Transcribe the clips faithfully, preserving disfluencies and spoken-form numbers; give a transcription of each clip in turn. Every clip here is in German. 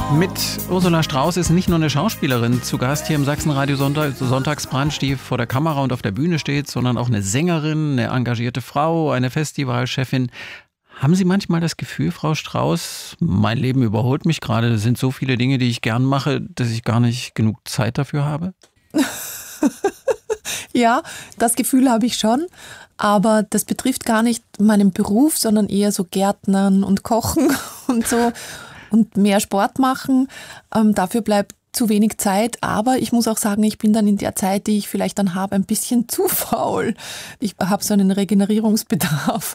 Mit Ursula Strauß ist nicht nur eine Schauspielerin zu Gast hier im Sachsenradio Sonntag, Sonntagsbrunch, die vor der Kamera und auf der Bühne steht, sondern auch eine Sängerin, eine engagierte Frau, eine Festivalchefin. Haben Sie manchmal das Gefühl, Frau Strauß, mein Leben überholt mich gerade, es sind so viele Dinge, die ich gern mache, dass ich gar nicht genug Zeit dafür habe? Ja, das Gefühl habe ich schon, aber das betrifft gar nicht meinen Beruf, sondern eher so Gärtnern und Kochen und so und mehr Sport machen. Ähm, dafür bleibt zu wenig Zeit, aber ich muss auch sagen, ich bin dann in der Zeit, die ich vielleicht dann habe, ein bisschen zu faul. Ich habe so einen Regenerierungsbedarf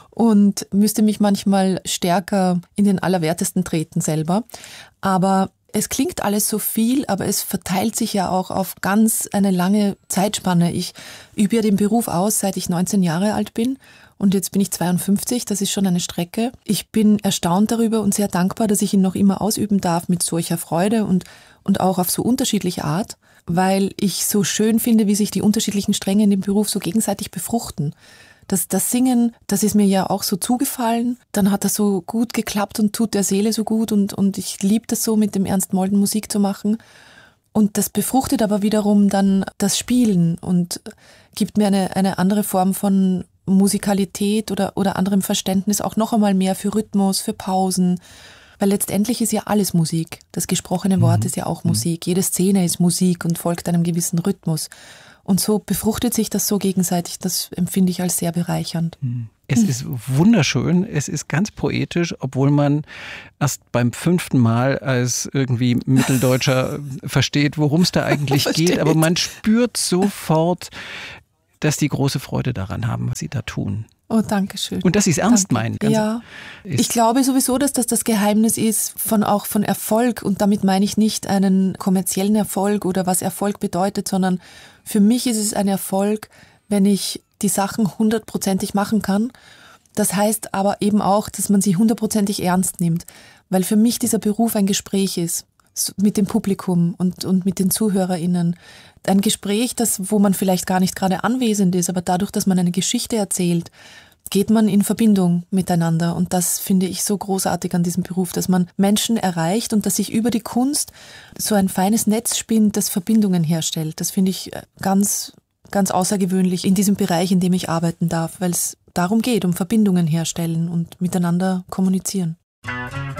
und müsste mich manchmal stärker in den Allerwertesten treten selber. Aber es klingt alles so viel, aber es verteilt sich ja auch auf ganz eine lange Zeitspanne. Ich übe ja den Beruf aus, seit ich neunzehn Jahre alt bin. Und jetzt bin ich zweiundfünfzig, das ist schon eine Strecke. Ich bin erstaunt darüber und sehr dankbar, dass ich ihn noch immer ausüben darf mit solcher Freude und, und auch auf so unterschiedliche Art, weil ich so schön finde, wie sich die unterschiedlichen Stränge in dem Beruf so gegenseitig befruchten. Das, das Singen, das ist mir ja auch so zugefallen. Dann hat das so gut geklappt und tut der Seele so gut und, und ich liebe das so, mit dem Ernst Molden Musik zu machen. Und das befruchtet aber wiederum dann das Spielen und gibt mir eine, eine andere Form von Musikalität oder, oder anderem Verständnis, auch noch einmal mehr für Rhythmus, für Pausen. Weil letztendlich ist ja alles Musik. Das gesprochene Wort mhm. ist ja auch Musik. Jede Szene ist Musik und folgt einem gewissen Rhythmus. Und so befruchtet sich das so gegenseitig. Das empfinde ich als sehr bereichernd. Es ist wunderschön, es ist ganz poetisch, obwohl man erst beim fünften Mal als irgendwie Mitteldeutscher versteht, worum es da eigentlich Versteht. geht. Aber man spürt sofort, dass die große Freude daran haben, was sie da tun. Oh, danke schön. Und dass sie es ernst Danke. meinen. Ganz ja, ich glaube sowieso, dass das das Geheimnis ist von auch von Erfolg. Und damit meine ich nicht einen kommerziellen Erfolg oder was Erfolg bedeutet, sondern für mich ist es ein Erfolg, wenn ich die Sachen hundertprozentig machen kann. Das heißt aber eben auch, dass man sie hundertprozentig ernst nimmt, weil für mich dieser Beruf ein Gespräch ist mit dem Publikum und, und mit den ZuhörerInnen. Ein Gespräch, das, wo man vielleicht gar nicht gerade anwesend ist, aber dadurch, dass man eine Geschichte erzählt, geht man in Verbindung miteinander. Und das finde ich so großartig an diesem Beruf, dass man Menschen erreicht und dass sich über die Kunst so ein feines Netz spinnt, das Verbindungen herstellt. Das finde ich ganz, ganz außergewöhnlich in diesem Bereich, in dem ich arbeiten darf, weil es darum geht, um Verbindungen herstellen und miteinander kommunizieren.